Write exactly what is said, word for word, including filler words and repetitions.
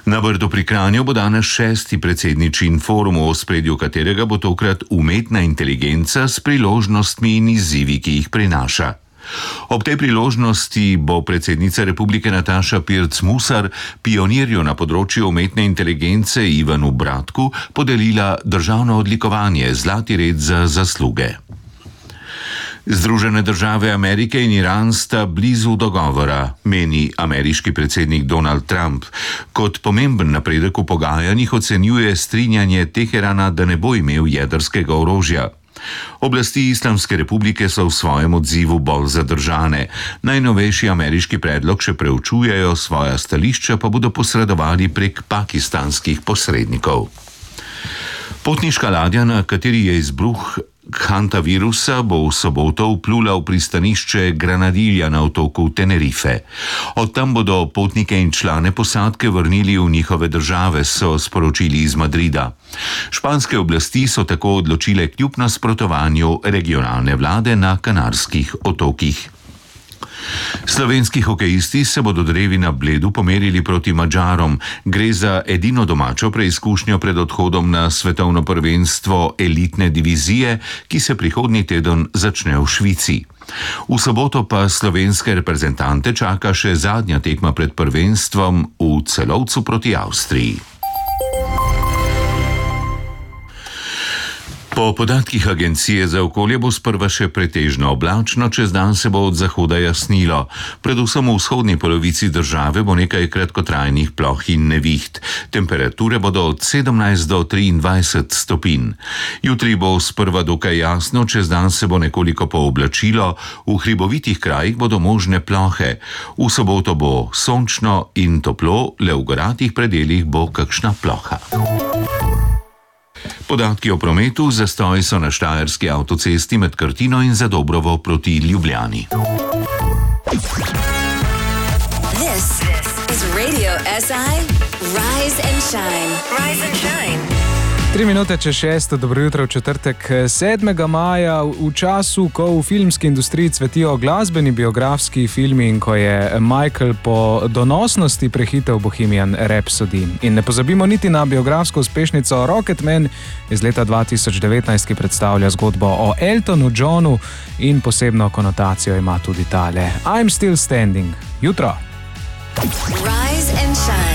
Na Brdu pri Kranju bo danes šesti predsedničin forum, v ospredju katerega bo tokrat umetna inteligenca s priložnostmi in izzivi, ki jih prinaša. Ob tej priložnosti bo predsednica republike Nataša Pirc Musar pionirju na področju umetne inteligence Ivanu Bratku podelila državno odlikovanje Zlati red za zasluge. Združene države Amerike in Iran sta blizu dogovora, meni ameriški predsednik Donald Trump. Kot pomemben napredek v pogajanjih ocenjuje strinjanje Teherana, da ne bo imel jedrskega orožja. Oblasti Islamske republike so v svojem odzivu bolj zadržane. Najnovejši ameriški predlog še preučujejo, svoja stališča pa bodo posredovali prek pakistanskih posrednikov. Potniška ladja, na kateri je izbruh hantavirusa, bo v soboto vplula v pristanišče Granadilla na otoku Tenerife. Od tam bodo potnike in člane posadke vrnili v njihove države, so sporočili iz Madrida. Španske oblasti so tako odločile kljub nasprotovanju regionalne vlade na Kanarskih otokih. Slovenski hokejisti se bodo drevi na Bledu pomerili proti Madžarom. Gre za edino domačo preizkušnjo pred odhodom na svetovno prvenstvo elitne divizije, ki se prihodnji teden začne v Švici. V soboto pa slovenske reprezentante čaka še zadnja tekma pred prvenstvom v Celovcu proti Avstriji. Po podatkih Agencije za okolje bo sprva še pretežno oblačno, čez dan se bo od zahoda jasnilo. Predvsem v vzhodni polovici države bo nekaj kratkotrajnih ploh in neviht. Temperature bodo od sedemnajst do triindvajset stopinj. Jutri bo sprva dokaj jasno, čez dan se bo nekoliko pooblačilo, v hribovitih krajih bodo možne plohe. V soboto bo sončno in toplo, le v goratih predelih bo kakšna ploha. Podatki o prometu: zastoji so na štajerski avtocesti med Krtino in Zadobrovo proti Ljubljani. This is Radio S I Rise and Shine. Rise and Shine. Tri minute čez šesto, dobro jutro v četrtek sedmega maja, v času, ko v filmski industriji cvetijo glasbeni biografski filmi in ko je Michael po donosnosti prehitel Bohemian Rhapsody. In ne pozabimo niti na biografsko uspešnico Rocketman iz leta dva tisoč devetnajst, ki predstavlja zgodbo o Eltonu Johnu in posebno konotacijo ima tudi tale I'm Still Standing. Jutro! Rise and Shine.